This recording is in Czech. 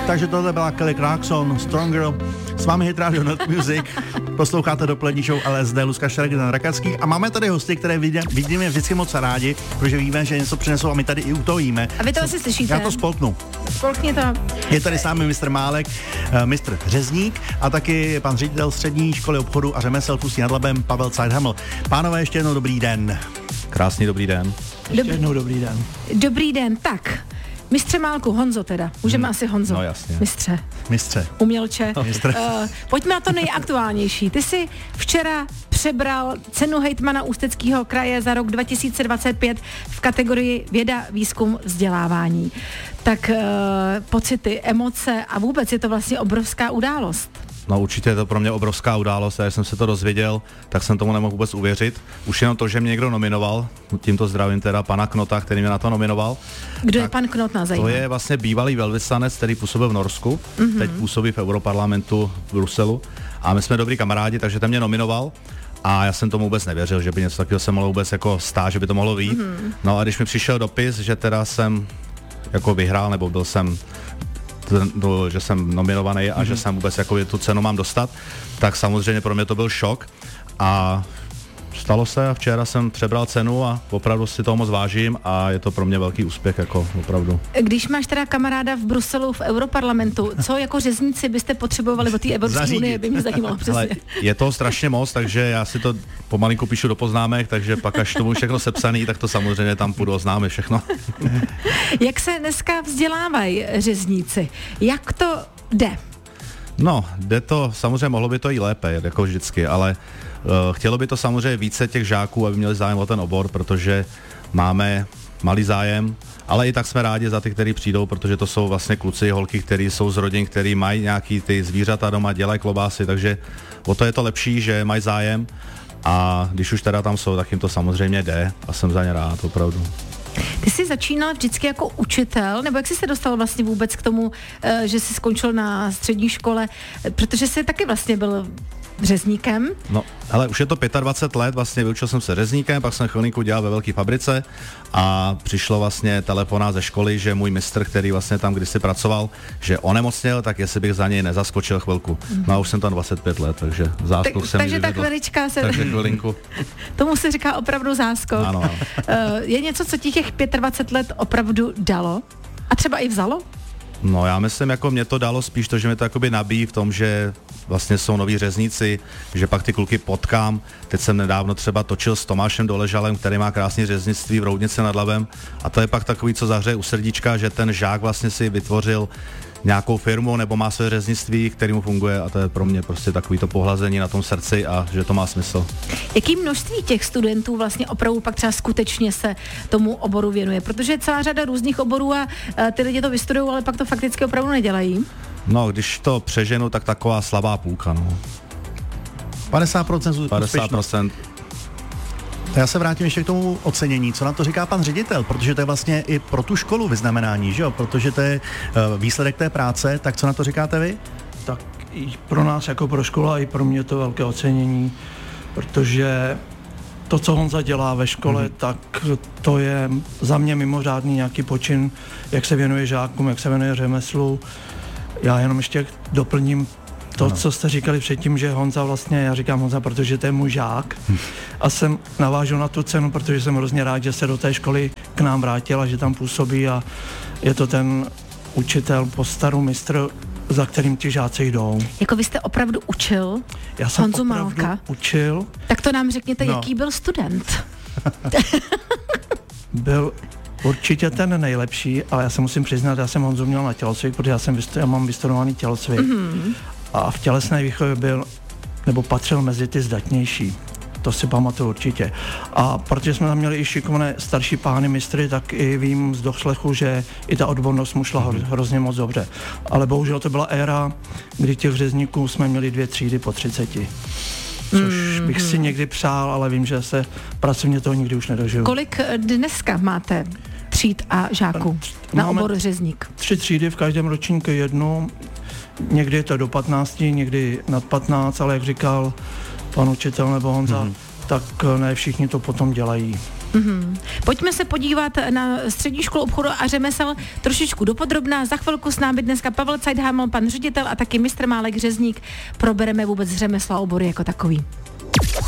Takže tohle byla Kelly Clarkson, Stronger, s vámi Hit Radio Not Music, posloucháte dopolední show LSD, Luzka Šterek, Dan Rakacký a máme tady hosty, které vidíme vždycky moc rádi, protože víme, že něco přinesou a my tady i u toho jíme. A vy to asi slyšíte. Já to spolknu. Spolkně to. Je tady s námi mistr Málek, mistr Řezník a taky pan ředitel střední školy obchodu a řemesel v Ústí nad Labem Pavel Zeithaml. Pánové, ještě jednou dobrý den. Krásný dobrý den. Ještě jednou dobrý den. Dobrý den, tak. Mistře Málku, Honzo teda. Můžeme asi Honzo. No jasně. Mistře. Umělče. Pojďme na to nejaktuálnější. Ty jsi včera přebral cenu hejtmana Ústeckého kraje za rok 2025 v kategorii věda, výzkum, vzdělávání. Tak pocity, emoce a vůbec je to vlastně obrovská událost. No určitě je to pro mě obrovská událost a když jsem se to dozvěděl, tak jsem tomu nemohl vůbec uvěřit. Už jenom to, že mě někdo nominoval, tímto zdravím teda pana Knota, který mě na to nominoval. Kdo je pan Knot na zajímavé? To je vlastně bývalý velvyslanec, který působil v Norsku, teď působí v Europarlamentu v Bruselu a my jsme dobrý kamarádi, takže ten mě nominoval. A já jsem tomu vůbec nevěřil, že by něco takového se mohlo vůbec jako stát, že by to mohlo vyjít. No a když mi přišel dopis, že teda jsem jako vyhrál, nebo byl jsem že jsem nominovaný a že jsem vůbec jako tu cenu mám dostat, tak samozřejmě pro mě to byl šok a stalo se a včera jsem přebral cenu a opravdu si toho moc vážím a je to pro mě velký úspěch, jako opravdu. Když máš teda kamaráda v Bruselu v Europarlamentu, co jako řezníci byste potřebovali od té Evropské unie, by mě zajímalo přesně. Ale je toho strašně moc, takže já si to pomalinku píšu do poznámek, takže pak až to budu všechno sepsaný, tak to samozřejmě tam půjdu oznámit všechno. Jak se dneska vzdělávají řezníci? Jak to jde? No, jde to, samozřejmě mohlo by to i lépe, jako vždycky, ale chtělo by to samozřejmě více těch žáků, aby měli zájem o ten obor, protože máme malý zájem, ale i tak jsme rádi za ty, kteří přijdou, protože to jsou vlastně kluci, holky, kteří jsou z rodin, kteří mají nějaký ty zvířata doma, dělají klobásy, takže o to je to lepší, že mají zájem a když už teda tam jsou, tak jim to samozřejmě jde a jsem za ně rád, opravdu. Ty jsi začínal vždycky jako učitel, nebo jak jsi se dostal vlastně vůbec k tomu, že jsi skončil na střední škole, protože jsi taky vlastně byl řezníkem? No, ale už je to 25 let, vlastně vyučil jsem se řezníkem, pak jsem chvilinku dělal ve velké fabrice a přišlo vlastně telefonát ze školy, že můj mistr, který vlastně tam kdysi pracoval, že onemocněl, tak jestli bych za něj nezaskočil chvilku. No a už jsem tam 25 let, takže záskok jsem takže ta chvilička se... Takže chvilinku. Tomu se říká opravdu záskok. Ano. Je něco, co ti těch 25 let opravdu dalo? A třeba i vzalo? No já myslím, jako mě to dalo spíš to, že mě to jakoby nabíjí v tom, že vlastně jsou noví řezníci, že pak ty kluky potkám. Teď jsem nedávno třeba točil s Tomášem Doležalem, který má krásné řeznictví v Roudnici nad Labem a to je pak takový, co zahřeje u srdíčka, že ten žák vlastně si vytvořil nějakou firmu nebo má své řeznictví, který mu funguje a to je pro mě prostě takový to pohlazení na tom srdci a že to má smysl. Jaký množství těch studentů vlastně opravdu pak třeba skutečně se tomu oboru věnuje? Protože je celá řada různých oborů a ty lidi to vystudují, ale pak to fakticky opravdu nedělají. No, když to přeženu, tak taková slabá půlka, no. 50%. Já se vrátím ještě k tomu ocenění. Co na to říká pan ředitel? Protože to je vlastně i pro tu školu vyznamenání, že jo? Protože to je výsledek té práce, tak co na to říkáte vy? Tak i pro nás jako pro školu a i pro mě to velké ocenění, protože to, co Honza dělá ve škole, tak to je za mě mimořádný nějaký počin, jak se věnuje žákům, jak se věnuje řemeslu. Já jenom ještě doplním to, co jste říkali předtím, že Honza vlastně, já říkám Honza, protože to je můj žák a jsem navážu na tu cenu, protože jsem hrozně rád, že se do té školy k nám vrátil a že tam působí a je to ten učitel po staru mistr, za kterým ti žáci jdou. Jako vy jste opravdu učil Já jsem Honzu opravdu Málka? učil. Tak to nám řekněte, jaký byl student. Byl určitě ten nejlepší, ale já se musím přiznat, já jsem Honzu měl na tělocvik, protože já mám vystudovaný tělocvik. A v tělesné výchově byl, nebo patřil mezi ty zdatnější. To si pamatuju určitě. A protože jsme tam měli i šikovné starší pány mistry, tak i vím z doslechu, že i ta odbornost mu šla hrozně moc dobře. Ale bohužel to byla éra, kdy těch řezníků jsme měli 2 třídy po 30. Což bych si někdy přál, ale vím, že se pracovně toho nikdy už nedožiju. Kolik dneska máte tříd a žáků na obor řezník? 3 třídy, v každém ročníku 1. Někdy je to do 15, někdy nad 15, ale jak říkal pan učitel nebo Honza, tak ne všichni to potom dělají. Pojďme se podívat na Střední školu obchodu a řemesel trošičku dopodrobná. Za chvilku s námi dneska Pavel Zeithaml, pan ředitel a taky mistr Málek Řezník. Probereme vůbec řemesla obory jako takový.